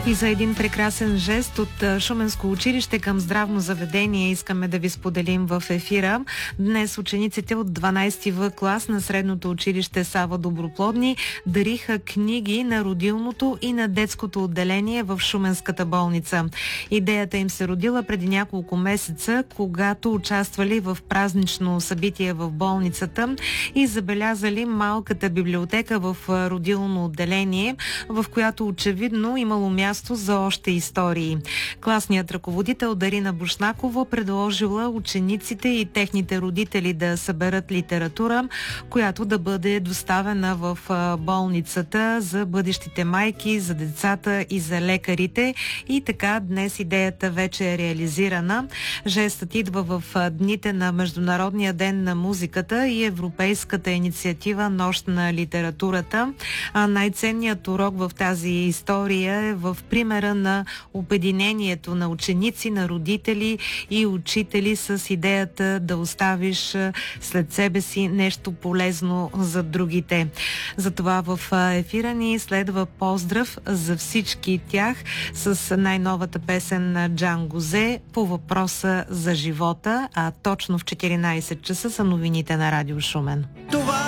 И за един прекрасен жест от Шуменско училище към здравно заведение искаме да ви споделим в ефира. Днес учениците от 12 В клас на средното училище Сава Доброплодни дариха книги на родилното и на детското отделение в Шуменската болница. Идеята им се родила преди няколко месеца, когато участвали в празнично събитие в болницата и забелязали малката библиотека в родилно отделение, в която очевидно имало място за още истории. Класният ръководител Дарина Бушнакова предложила учениците и техните родители да съберат литература, която да бъде доставена в болницата за бъдещите майки, за децата и за лекарите. И така днес идеята вече е реализирана. Жестът идва в дните на Международния ден на музиката и Европейската инициатива Нощ на литературата. Най-ценният урок в тази история е в примера на обединението на ученици, на родители и учители с идеята да оставиш след себе си нещо полезно за другите. Затова в ефира ни следва поздрав за всички тях с най-новата песен на Джан Гозе по въпроса за живота, а точно в 14 часа са новините на Радио Шумен. Това